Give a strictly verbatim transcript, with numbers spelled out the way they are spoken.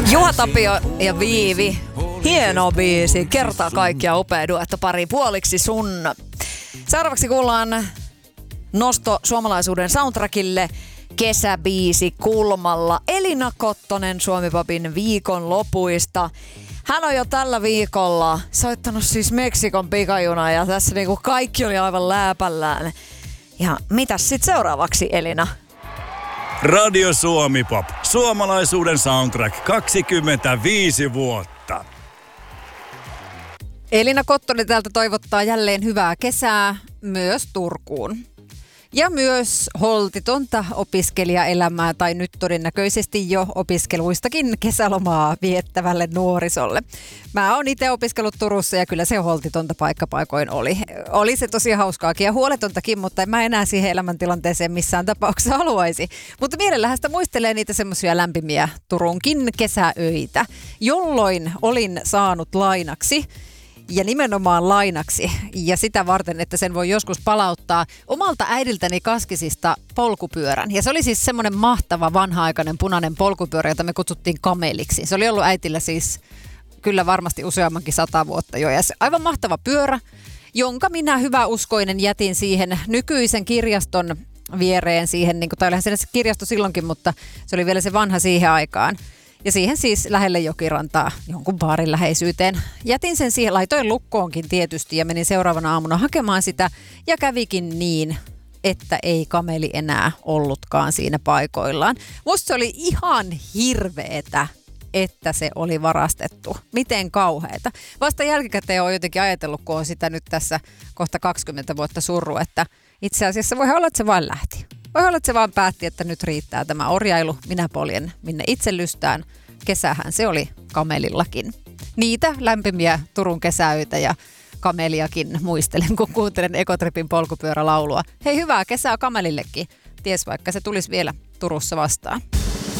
Juha Tapio ja Viivi. Hieno biisi. Kertaa kaikkia upea duetto pari puoliksi sun. Seuraavaksi kuullaan nosto suomalaisuuden soundtrackille. Kesäbiisi kulmalla. Elina Kottonen Suomi-popin viikonlopuista. Hän on jo tällä viikolla soittanut siis Meksikon pikajuna ja tässä niinku kaikki oli aivan lääpällään. Ja mitäs sit seuraavaksi, Elina? Radio Suomi Pop. Suomalaisuuden soundtrack kaksikymmentäviisi vuotta. Elina Kottonen täältä toivottaa jälleen hyvää kesää myös Turkuun. Ja myös holtitonta opiskelijaelämää tai nyt todennäköisesti jo opiskeluistakin kesälomaa viettävälle nuorisolle. Mä oon itse opiskellut Turussa ja kyllä se holtitonta paikkapaikoin oli. Oli se tosi hauskaakin ja huoletontakin, mutta en mä enää siihen elämäntilanteeseen missään tapauksessa haluaisi. Mutta mielellähän sitä muistelee niitä semmoisia lämpimiä Turunkin kesäöitä, jolloin olin saanut lainaksi. Ja nimenomaan lainaksi. Ja sitä varten, että sen voi joskus palauttaa omalta äidiltäni Kaskisista polkupyörän. Ja se oli siis semmoinen mahtava vanha-aikainen punainen polkupyörä, jota me kutsuttiin kameliksi. Se oli ollut äitillä siis kyllä varmasti useammankin sata vuotta jo. Ja se aivan mahtava pyörä, jonka minä hyväuskoinen jätin siihen nykyisen kirjaston viereen. Siihen, niin kuin, tai olihan se kirjasto silloinkin, mutta se oli vielä se vanha siihen aikaan. Ja siihen siis lähelle jokirantaa jonkun baarin läheisyyteen. Jätin sen siihen, laitoin lukkoonkin tietysti ja menin seuraavana aamuna hakemaan sitä. Ja kävikin niin, että ei kameli enää ollutkaan siinä paikoillaan. Musta se oli ihan hirveetä, että se oli varastettu. Miten kauheeta. Vasta jälkikäteen on jotenkin ajatellut, kun on sitä nyt tässä kohta kaksikymmentä vuotta surru, että itse asiassa voi olla, että se vain lähti. Voi olla, että se vaan päätti, että nyt riittää tämä orjailu. Minä poljen minne itse lystään. Kesähän se oli kamelillakin. Niitä lämpimiä Turun kesäöitä ja kameliakin muistelen, kun kuuntelen Ekotripin polkupyörälaulua. Hei, hyvää kesää kamelillekin. Ties vaikka se tulisi vielä Turussa vastaan.